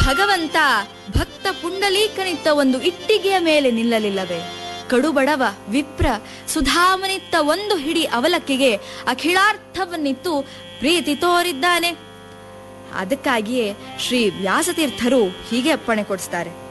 ಭಗವಂತ ಭಕ್ತ ಪುಂಡಲೀಕನಿತ್ತ ಒಂದು ಇಟ್ಟಿಗೆಯ ಮೇಲೆ ನಿಲ್ಲಲಿಲ್ಲವೇ? ಕಡುಬಡವ ವಿಪ್ರ ಸುಧಾಮನಿತ್ತ ಒಂದು ಹಿಡಿ ಅವಲಕ್ಕಿಗೆ ಅಖಿಲಾರ್ಥವನ್ನಿತ್ತು ಪ್ರೀತಿ ತೋರಿದ್ದಾನೆ. ಅದಕ್ಕಾಗಿಯೇ ಶ್ರೀ ವ್ಯಾಸತೀರ್ಥರು ಹೀಗೆ ಅಪ್ಪಣೆ ಕೊಡಿಸ್ತಾರೆ.